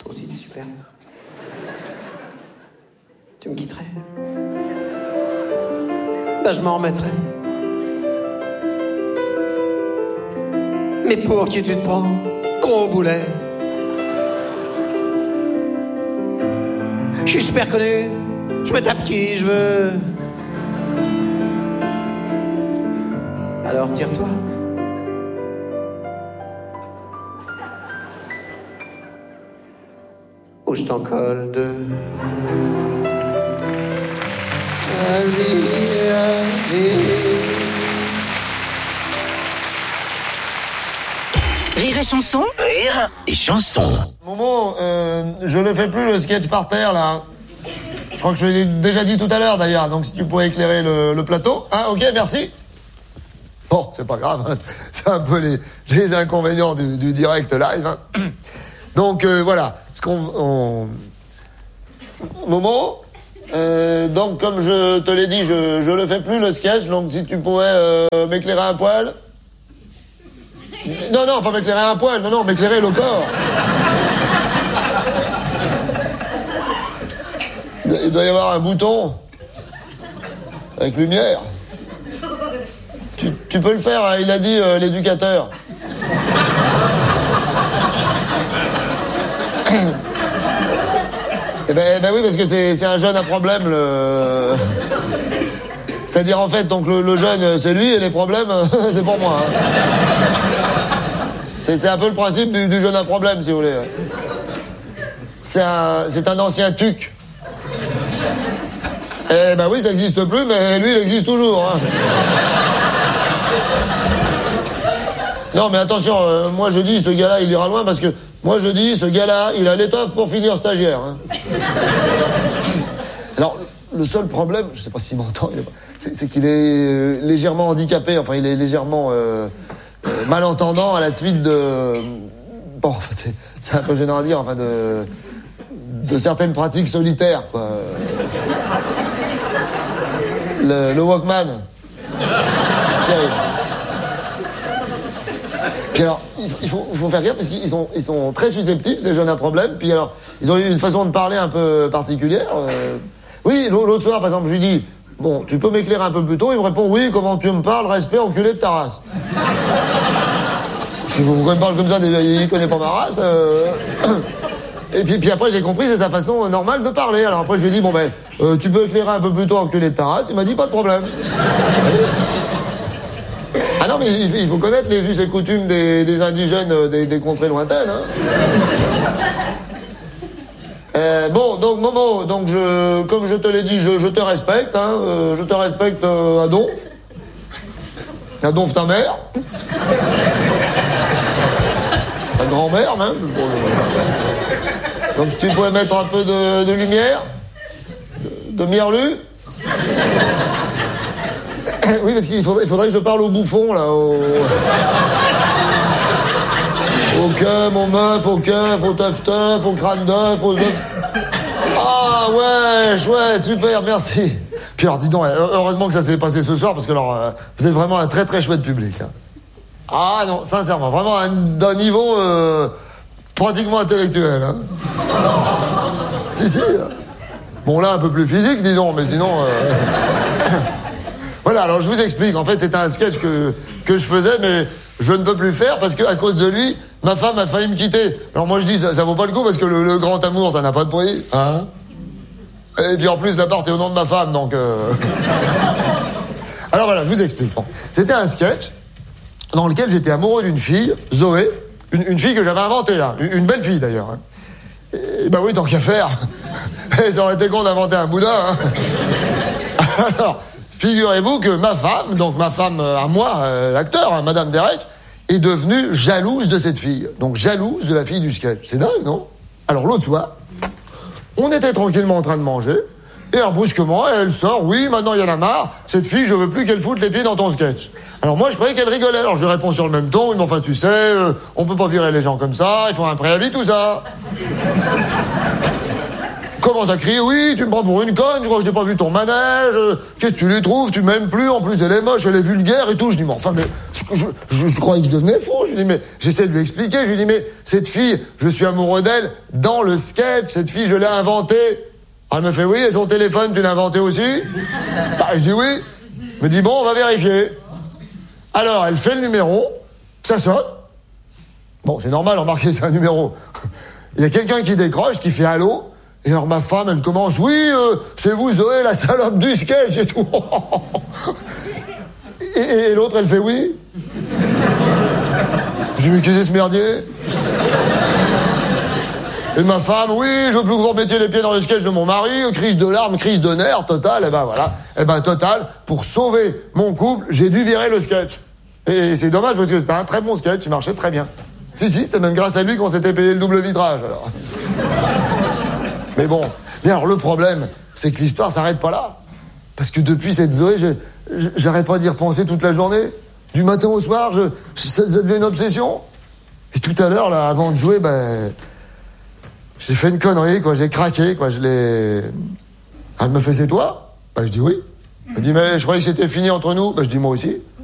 Toi aussi, t'es super, ça. Tu me quitterais? Ben, je m'en remettrais. Mais pour qui tu te prends, gros boulet? Je suis super connu, je me tape qui je veux. Alors tire-toi. Ou je t'en colle deux. Rire et chanson. Rire et chanson. Momo, je ne fais plus le sketch par terre, là. Je crois que je l'ai déjà dit tout à l'heure, d'ailleurs. Donc, si tu pouvais éclairer le plateau. Hein, ok, merci. Bon, c'est pas grave. Hein. C'est un peu les inconvénients du direct live. Hein. Donc, voilà. Momo, donc, comme je te l'ai dit, je le fais plus, le sketch. Donc, si tu pouvais m'éclairer un poil... Non, pas m'éclairer un poil, non, m'éclairer le corps. Il doit y avoir un bouton avec lumière. Tu peux le faire, hein, il a dit l'éducateur. Eh ben oui, parce que c'est un jeune à problème, C'est-à-dire, en fait, donc le jeune, c'est lui, et les problèmes, c'est pour moi. Hein. C'est un peu le principe du jeune à problème, si vous voulez. C'est un ancien tuc. Eh ben oui, ça n'existe plus, mais lui, il existe toujours. Hein. Non, mais attention, moi je dis, ce gars-là, il ira loin, parce que moi je dis, ce gars-là, il a l'étoffe pour finir stagiaire. Hein. Alors, le seul problème, je sais pas s'il m'entend, c'est qu'il est légèrement handicapé, enfin, il est légèrement... malentendant à la suite de... Bon, c'est un peu gênant à dire, enfin, de certaines pratiques solitaires, quoi. Le Walkman. C'est terrible. Puis alors, il faut faire gaffe, parce qu'ils sont très susceptibles, ces jeunes à problème, puis alors, ils ont eu une façon de parler un peu particulière. Oui, l'autre soir, par exemple, je lui dis... Bon, tu peux m'éclairer un peu plus tôt? Il me répond, oui, comment tu me parles? Respect, enculé de ta race. Je dis, pourquoi il me parle comme ça? Il connaît pas ma race. Et puis après, j'ai compris, c'est sa façon normale de parler. Alors après, je lui ai dit, bon ben, tu peux éclairer un peu plus tôt, enculé de ta race? Il m'a dit, pas de problème. Ah non, mais il faut connaître les us et coutumes des indigènes des contrées lointaines, hein. Bon, donc Momo, donc comme je te l'ai dit, je te respecte, hein, je te respecte à donf. À donf ta mère. Ta grand-mère même. Donc si tu pouvais mettre un peu de lumière, de mierlu. Oui, parce qu'il faudrait que je parle au bouffon, là, au cum, au meuf, au keuf, au teuf-teuf, au crâne d'œuf, aux œufs. Ah ouais, chouette, super, merci. Puis alors, dis donc, heureusement que ça s'est passé ce soir, parce que alors, vous êtes vraiment un très très chouette public. Hein. Ah non, sincèrement, vraiment d'un niveau pratiquement intellectuel. Hein. Si. Bon là, un peu plus physique, disons, mais sinon... Voilà, alors je vous explique. En fait, c'était un sketch que je faisais, mais je ne peux plus faire parce qu'à cause de lui, ma femme a failli me quitter. Alors moi je dis, ça vaut pas le coup parce que le grand amour, ça n'a pas de prix. Hein? Et puis en plus, l'appart est au nom de ma femme, donc... Alors voilà, je vous explique. Bon. C'était un sketch dans lequel j'étais amoureux d'une fille, Zoé, une fille que j'avais inventée, hein, une belle fille d'ailleurs. Hein. Et bah oui, tant qu'à faire. Ça aurait été con d'inventer un boudin. Hein. Alors... Figurez-vous que ma femme à moi, l'acteur, hein, Madame Derek, est devenue jalouse de cette fille. Donc jalouse de la fille du sketch. C'est dingue, non? Alors l'autre soir, on était tranquillement en train de manger, et alors brusquement, elle sort, oui, maintenant il y en a marre, cette fille, je veux plus qu'elle foute les pieds dans ton sketch. Alors moi, je croyais qu'elle rigolait, alors je lui réponds sur le même ton, mais enfin tu sais, on peut pas virer les gens comme ça, il faut un préavis, tout ça. commence à crier, oui, tu me prends pour une conne, tu crois que je n'ai pas vu ton manège, qu'est-ce que tu lui trouves, tu m'aimes plus, en plus elle est moche, elle est vulgaire et tout. Je dis, mais enfin, mais je croyais que je devenais fou. Je lui dis, mais j'essaie de lui expliquer, je lui dis, mais cette fille, je suis amoureux d'elle dans le sketch, cette fille, je l'ai inventée. Elle me fait, oui, et son téléphone, tu l'as inventé aussi? Bah, je dis oui. Elle me dit, bon, on va vérifier. Alors, elle fait le numéro, ça sonne. Bon, c'est normal, remarquez, c'est un numéro. Il y a quelqu'un qui décroche, qui fait allô. Et alors ma femme, elle commence, oui, c'est vous Zoé, la salope du sketch et tout. et l'autre, elle fait oui. Je dis, mais qu'est-ce que c'est ce merdier? Et ma femme, oui, je veux plus que vous remettiez les pieds dans le sketch de mon mari, crise de larmes, crise de nerfs, total, et ben voilà. Et ben total, pour sauver mon couple, j'ai dû virer le sketch. Et c'est dommage parce que c'était un très bon sketch, il marchait très bien. Si, c'était même grâce à lui qu'on s'était payé le double vitrage, alors. Mais bon, mais alors le problème, c'est que l'histoire s'arrête pas là. Parce que depuis cette Zoé, j'arrête pas d'y repenser toute la journée. Du matin au soir, ça devient une obsession. Et tout à l'heure, là, avant de jouer, j'ai fait une connerie, quoi, j'ai craqué, quoi, Elle me fait, c'est toi? Je dis oui. Elle dit, mais je croyais que c'était fini entre nous. Je dis, moi aussi.